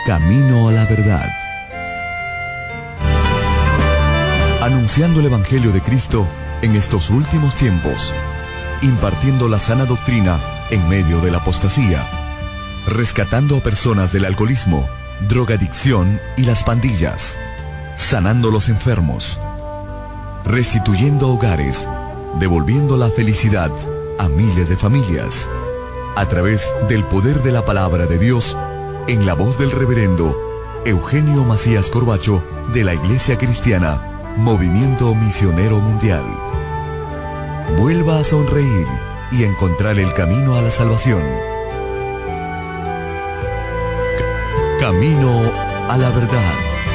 Camino a la verdad. Anunciando el Evangelio de Cristo en estos últimos tiempos, impartiendo la sana doctrina en medio de la apostasía, rescatando a personas del alcoholismo, drogadicción y las pandillas, sanando los enfermos, restituyendo hogares, devolviendo la felicidad a miles de familias, a través del poder de la palabra de Dios, en la voz del reverendo Eugenio Macías Corbacho, de la Iglesia Cristiana Movimiento Misionero Mundial. Vuelva a sonreír y encontrar el camino a la salvación. Camino a la verdad.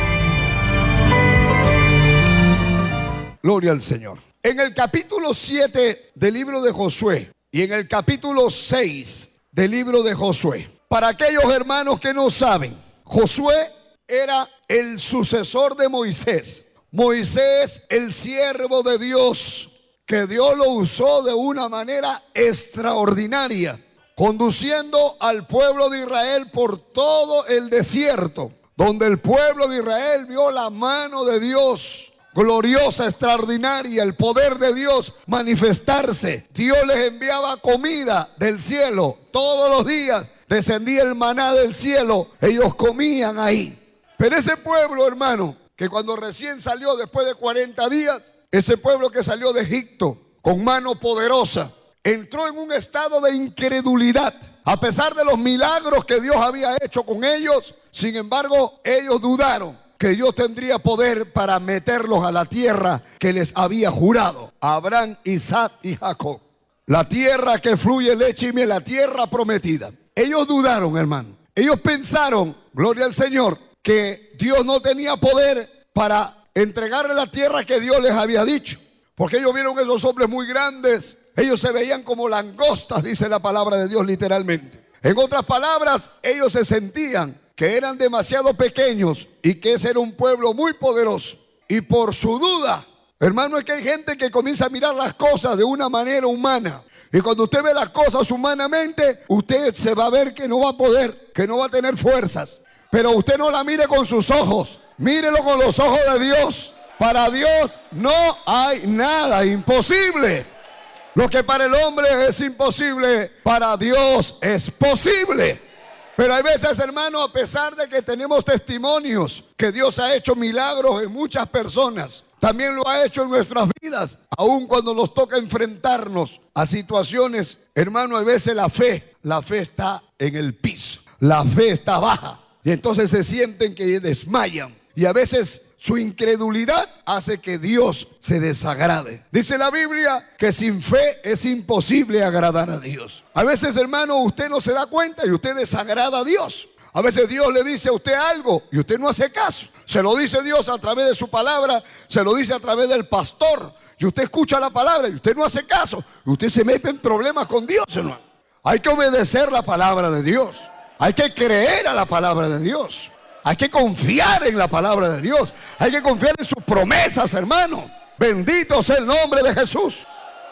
Gloria al Señor. En el capítulo 7 del libro de Josué y en el capítulo 6 del libro de Josué, para aquellos hermanos que no saben, Josué era el sucesor de Moisés. Moisés, el siervo de Dios, que Dios lo usó de una manera extraordinaria, conduciendo al pueblo de Israel por todo el desierto, donde el pueblo de Israel vio la mano de Dios gloriosa, extraordinaria, el poder de Dios manifestarse. Dios les enviaba comida del cielo todos los días, descendía el maná del cielo, ellos comían ahí. Pero ese pueblo, hermano, que cuando recién salió después de 40 días, ese pueblo que salió de Egipto con mano poderosa, entró en un estado de incredulidad. A pesar de los milagros que Dios había hecho con ellos, sin embargo, ellos dudaron que Dios tendría poder para meterlos a la tierra que les había jurado a Abraham, Isaac y Jacob. La tierra que fluye leche y miel, la tierra prometida. Ellos dudaron, hermano. Ellos pensaron, gloria al Señor, que Dios no tenía poder para entregarle la tierra que Dios les había dicho. Porque ellos vieron esos hombres muy grandes. Ellos se veían como langostas, dice la palabra de Dios literalmente. En otras palabras, ellos se sentían que eran demasiado pequeños y que ese era un pueblo muy poderoso. Y por su duda, hermano, es que hay gente que comienza a mirar las cosas de una manera humana. Y cuando usted ve las cosas humanamente, usted se va a ver que no va a poder, que no va a tener fuerzas. Pero usted no la mire con sus ojos, mírelo con los ojos de Dios. Para Dios no hay nada imposible. Lo que para el hombre es imposible, para Dios es posible. Pero hay veces, hermano, a pesar de que tenemos testimonios que Dios ha hecho milagros en muchas personas, también lo ha hecho en nuestras vidas, aun cuando nos toca enfrentarnos a situaciones, hermano, a veces la fe está en el piso, la fe está baja. Y entonces se sienten que desmayan. Y a veces su incredulidad hace que Dios se desagrade. Dice la Biblia que sin fe es imposible agradar a Dios. A veces, hermano, usted no se da cuenta y usted desagrada a Dios. A veces Dios le dice a usted algo y usted no hace caso. Se lo dice Dios a través de su palabra, se lo dice a través del pastor. Y usted escucha la palabra y usted no hace caso. Y usted se mete en problemas con Dios, hermano. Hay que obedecer la palabra de Dios. Hay que creer a la palabra de Dios. Hay que confiar en la palabra de Dios. Hay que confiar en sus promesas, hermano. Bendito sea el nombre de Jesús.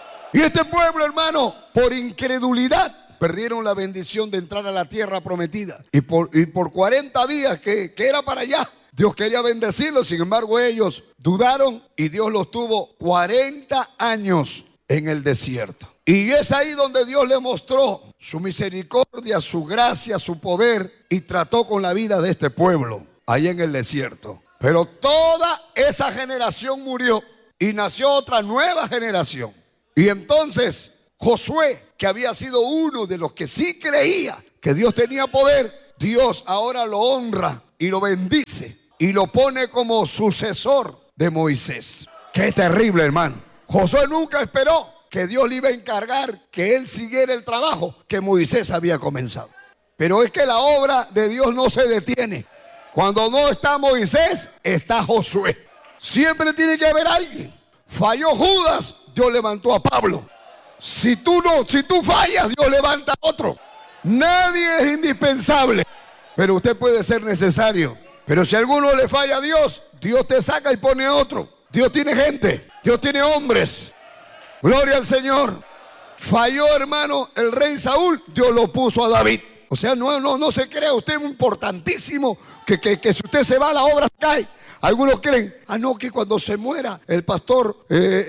Y este pueblo, hermano, por incredulidad, perdieron la bendición de entrar a la tierra prometida. Y por 40 días que era para allá, Dios quería bendecirlos. Sin embargo, ellos dudaron y Dios los tuvo 40 años en el desierto. Y es ahí donde Dios le mostró su misericordia, su gracia, su poder, y trató con la vida de este pueblo, ahí en el desierto. Pero toda esa generación murió y nació otra nueva generación. Y entonces Josué, que había sido uno de los que sí creía que Dios tenía poder, Dios ahora lo honra y lo bendice y lo pone como sucesor de Moisés. Qué terrible, hermano. Josué nunca esperó que Dios le iba a encargar que él siguiera el trabajo que Moisés había comenzado. Pero es que la obra de Dios no se detiene. Cuando no está Moisés, está Josué. Siempre tiene que haber alguien. Falló Judas, Dios levantó a Pablo. Si tú fallas, Dios levanta a otro. Nadie es indispensable, pero usted puede ser necesario. Pero si a alguno le falla a Dios, Dios te saca y pone a otro. Dios tiene gente, Dios tiene hombres. Gloria al Señor. Falló, hermano, el rey Saúl, Dios lo puso a David. O sea, no se crea usted importantísimo que si usted se va la obra cae. Algunos creen, que cuando se muera el pastor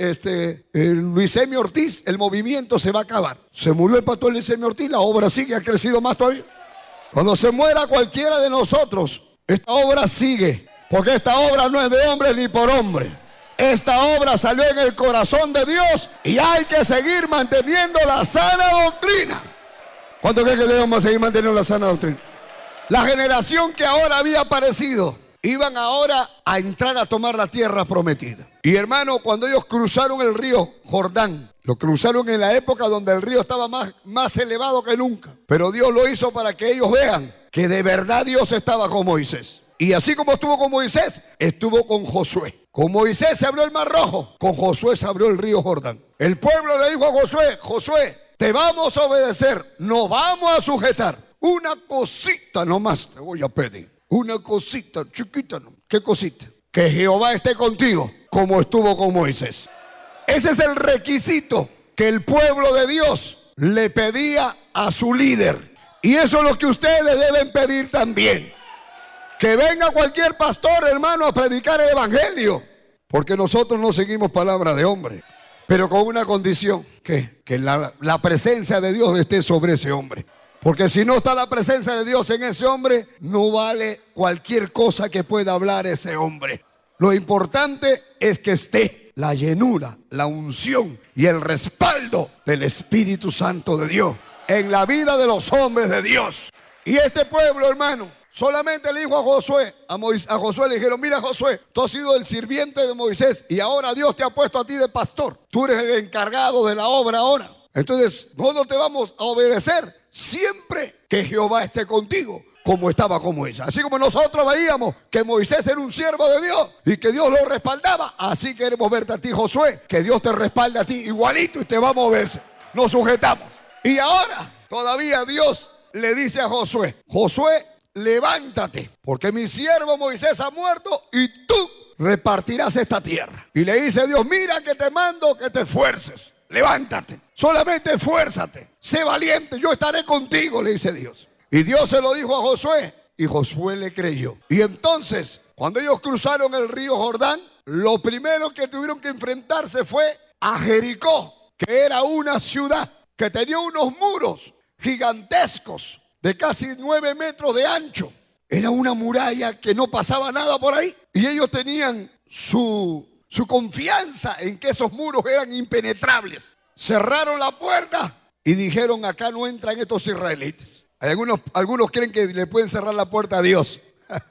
Luisemio Ortiz, el movimiento se va a acabar. Se murió el pastor Luisemio Ortiz, la obra sigue, ha crecido más todavía. Cuando se muera cualquiera de nosotros, esta obra sigue, porque esta obra no es de hombre ni por hombre. Esta obra salió en el corazón de Dios y hay que seguir manteniendo la sana doctrina. ¿Cuánto creen que debemos seguir manteniendo la sana doctrina? La generación que ahora había aparecido iban ahora a entrar a tomar la tierra prometida. Y hermano, cuando ellos cruzaron el río Jordán, lo cruzaron en la época donde el río estaba más elevado que nunca. Pero Dios lo hizo para que ellos vean que de verdad Dios estaba con Moisés. Y así como estuvo con Moisés, estuvo con Josué. Con Moisés se abrió el mar rojo, con Josué se abrió el río Jordán. El pueblo le dijo a Josué, Josué, te vamos a obedecer, nos vamos a sujetar. Una cosita nomás te voy a pedir. Una cosita chiquita, ¿no? ¿Qué cosita? Que Jehová esté contigo como estuvo con Moisés. Ese es el requisito que el pueblo de Dios le pedía a su líder. Y eso es lo que ustedes deben pedir también. Que venga cualquier pastor, hermano, a predicar el evangelio. Porque nosotros no seguimos palabra de hombre. Pero con una condición, que la presencia de Dios esté sobre ese hombre. Porque si no está la presencia de Dios en ese hombre, no vale cualquier cosa que pueda hablar ese hombre. Lo importante es que esté la llenura, la unción y el respaldo del Espíritu Santo de Dios en la vida de los hombres de Dios. Y este pueblo, hermano, solamente le dijo a Josué, a Josué le dijeron, mira Josué, tú has sido el sirviente de Moisés y ahora Dios te ha puesto a ti de pastor. Tú eres el encargado de la obra ahora. Entonces, nosotros te vamos a obedecer siempre que Jehová esté contigo, como estaba con Moisés. Así como nosotros veíamos que Moisés era un siervo de Dios y que Dios lo respaldaba, así queremos verte a ti, Josué, que Dios te respalde a ti igualito y te vamos a obedecer. Nos sujetamos. Y ahora todavía Dios le dice a Josué, Josué, levántate, porque mi siervo Moisés ha muerto y tú repartirás esta tierra. Y le dice Dios, mira que te mando que te esfuerces. Levántate, solamente esfuérzate, sé valiente, yo estaré contigo, le dice Dios. Y Dios se lo dijo a Josué y Josué le creyó. Y entonces, cuando ellos cruzaron el río Jordán, lo primero que tuvieron que enfrentarse fue a Jericó, que era una ciudad que tenía unos muros gigantescos de casi 9 metros de ancho. Era una muralla que no pasaba nada por ahí. Y ellos tenían su confianza en que esos muros eran impenetrables. Cerraron la puerta y dijeron, acá no entran estos israelitas. Algunos creen que le pueden cerrar la puerta a Dios.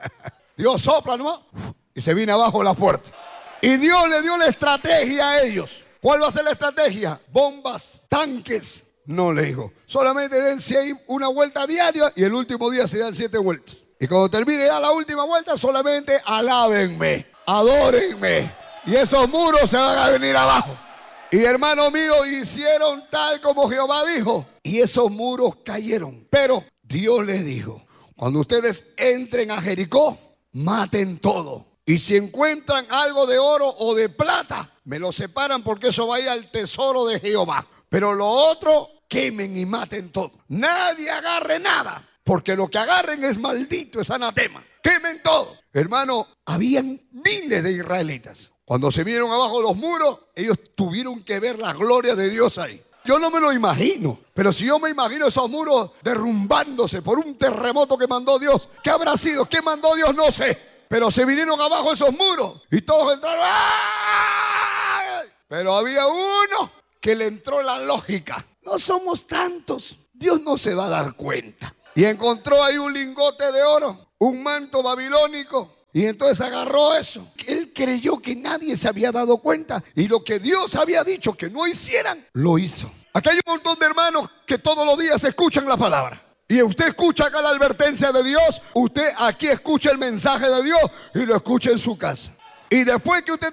Dios sopla, ¿no? Y se viene abajo la puerta. Y Dios le dio la estrategia a ellos. ¿Cuál va a ser la estrategia? Bombas, tanques. No, le dijo, solamente den una vuelta diaria y el último día se dan 7 vueltas. Y cuando termine ya la última vuelta, solamente alábenme, adórenme. Y esos muros se van a venir abajo. Y hermano mío, hicieron tal como Jehová dijo. Y esos muros cayeron. Pero Dios les dijo, cuando ustedes entren a Jericó, maten todo. Y si encuentran algo de oro o de plata, me lo separan porque eso va a ir al tesoro de Jehová. Pero lo otro, quemen y maten todo. Nadie agarre nada, porque lo que agarren es maldito, es anatema. Quemen todo. Hermano, habían miles de israelitas. Cuando se vieron abajo los muros, ellos tuvieron que ver la gloria de Dios ahí. Yo no me lo imagino, pero si yo me imagino esos muros derrumbándose por un terremoto que mandó Dios, ¿qué habrá sido? ¿Qué mandó Dios? No sé. Pero se vinieron abajo esos muros y todos entraron. ¡Ay! Pero había uno que le entró la lógica. No somos tantos, Dios no se va a dar cuenta. Y encontró ahí un lingote de oro, un manto babilónico. Y entonces agarró eso. Él creyó que nadie se había dado cuenta. Y lo que Dios había dicho que no hicieran, lo hizo. Aquí hay un montón de hermanos que todos los días escuchan la palabra. Y usted escucha acá la advertencia de Dios. Usted aquí escucha el mensaje de Dios y lo escucha en su casa. Y después que usted